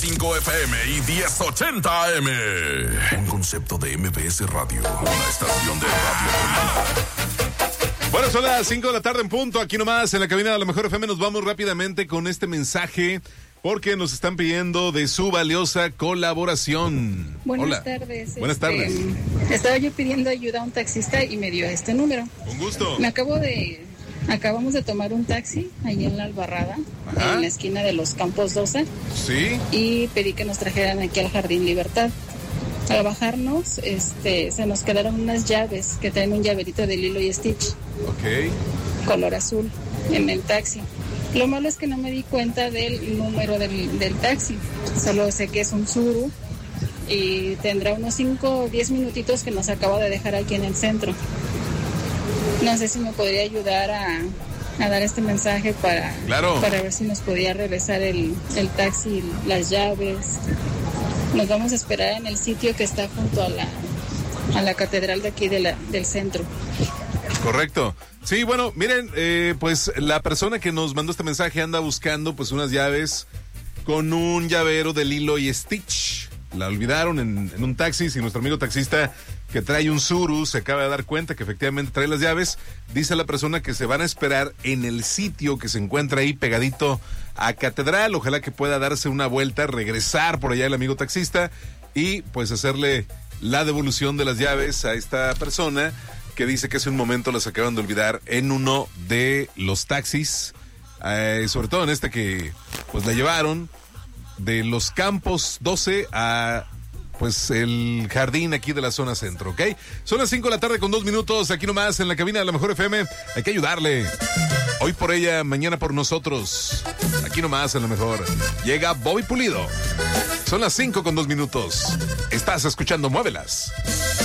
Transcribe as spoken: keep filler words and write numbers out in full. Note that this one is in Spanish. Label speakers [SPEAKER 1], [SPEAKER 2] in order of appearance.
[SPEAKER 1] cinco F M y diez ochenta A M. Un concepto de M B S Radio, una estación de radio.
[SPEAKER 2] Bueno, son las cinco de la tarde en punto, aquí nomás en la cabina de la Mejor F M. Nos vamos rápidamente con este mensaje porque nos están pidiendo de su valiosa colaboración.
[SPEAKER 3] Buenas
[SPEAKER 2] Hola.
[SPEAKER 3] tardes.
[SPEAKER 2] Buenas
[SPEAKER 3] este,
[SPEAKER 2] tardes.
[SPEAKER 3] Estaba yo pidiendo ayuda a un taxista y me dio este número.
[SPEAKER 2] Con gusto.
[SPEAKER 3] Me acabo de... Acabamos de tomar un taxi ahí en la Albarrada,
[SPEAKER 2] Ajá.
[SPEAKER 3] en la esquina de los Campos doce,
[SPEAKER 2] Sí.
[SPEAKER 3] y pedí que nos trajeran aquí al Jardín Libertad. Al bajarnos, este, se nos quedaron unas llaves que traen un llaverito de Lilo y Stitch,
[SPEAKER 2] Ok.
[SPEAKER 3] color azul, en el taxi. Lo malo es que no me di cuenta del número del, del taxi, solo sé que es un Tsuru y tendrá unos cinco o diez minutitos que nos acaba de dejar aquí en el centro. No sé si me podría ayudar a, a dar este mensaje para,
[SPEAKER 2] Claro.
[SPEAKER 3] para ver si nos podía regresar el, el taxi, las llaves. Nos vamos a esperar en el sitio que está junto a la, a la catedral de aquí de la, del centro.
[SPEAKER 2] Correcto. Sí, bueno, miren, eh, pues la persona que nos mandó este mensaje anda buscando pues unas llaves con un llavero de Lilo y Stitch. La olvidaron en, en un taxi. Si nuestro amigo taxista que trae un Tsuru se acaba de dar cuenta que efectivamente trae las llaves, dice la persona que se van a esperar en el sitio que se encuentra ahí pegadito a Catedral. Ojalá que pueda darse una vuelta, regresar por allá el amigo taxista y pues hacerle la devolución de las llaves a esta persona que dice que hace un momento las acaban de olvidar en uno de los taxis, eh, sobre todo en este que pues la llevaron de los Campos doce a pues el jardín aquí de la zona centro, ¿ok? Son las cinco de la tarde con dos minutos, aquí nomás en la cabina de la Mejor F M. Hay que ayudarle. Hoy por ella, mañana por nosotros. Aquí nomás en la Mejor. Llega Bobby Pulido. Son las cinco con dos minutos. Estás escuchando Muévelas.